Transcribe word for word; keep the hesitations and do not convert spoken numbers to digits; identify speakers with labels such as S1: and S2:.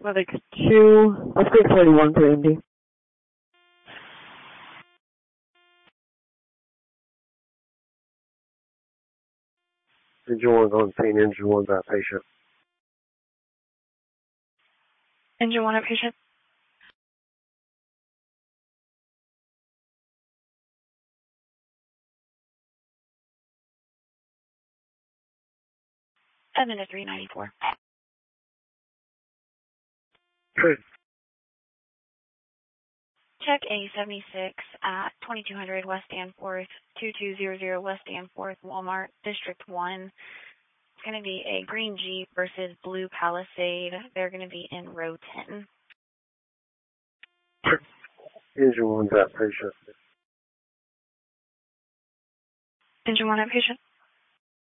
S1: Medic two, let's go forty-one for Indy.
S2: Engine one's on scene, engine one's outpatient.
S3: Engine one outpatient. Admin to three ninety-four.
S2: Good.
S3: Check A seventy-six at twenty-two hundred West Danforth, two two zero zero West Danforth, Walmart, District one. It's going to be a green Jeep versus blue Palisade. They're going to be in row ten.
S2: Engine one's outpatient.
S3: Engine one outpatient.